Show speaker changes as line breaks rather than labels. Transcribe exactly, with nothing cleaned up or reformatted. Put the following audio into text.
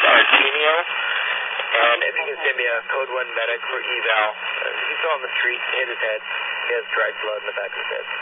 Argenio. And if you can send me a code one medic for eval. Uh, he's on the street, hit his head. He has dry blood in the back of his head.